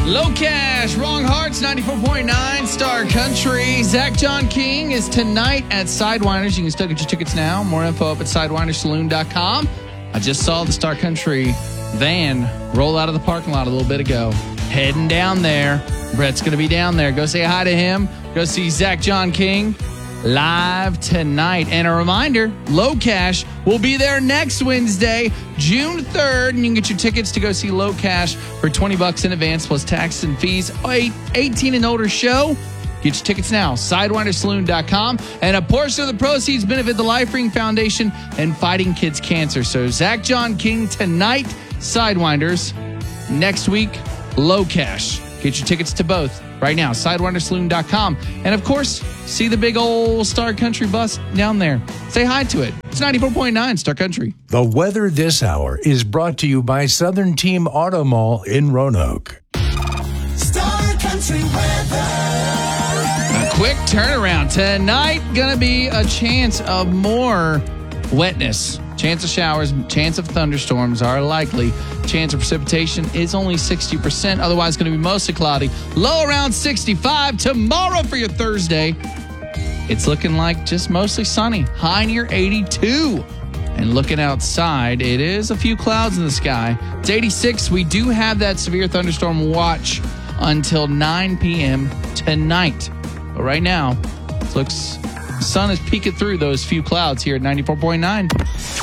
Low Cash, Wrong Hearts, 94.9 Star Country. Zach John King is tonight at Sidewinders. You can still get your tickets now. More info up at SidewindersSaloon.com. I just saw the Star Country van roll out of the parking lot a little bit ago. Heading down there. Brett's going to be down there. Go say hi to him. Go see Zach John King live tonight. And a reminder, Low Cash will be there next Wednesday, June 3rd. And you can get your tickets to go see Low Cash for $20 in advance plus taxes and fees. 18 and older show. Get your tickets now, SidewindersSaloon.com. And a portion of the proceeds benefit the Life Ring Foundation and Fighting Kids Cancer. So Zach John King tonight, Sidewinders. Next week, Low Cash. Get your tickets to both right now, SidewindersSaloon.com. And, of course, see the big old Star Country bus down there. Say hi to it. It's 94.9 Star Country. The weather this hour is brought to you by Southern Team Auto Mall in Roanoke. Star Country weather. A quick turnaround. Tonight, going to be a chance of more wetness. Chance of showers, chance of thunderstorms are likely. Chance of precipitation is only 60%. Otherwise, going to be mostly cloudy. Low around 65. Tomorrow for your Thursday, it's looking like just mostly sunny. High near 82. And looking outside, it is a few clouds in the sky. It's 86. We do have that severe thunderstorm watch until 9 p.m. tonight. But right now, it looks sun is peeking through those few clouds here at 94.9.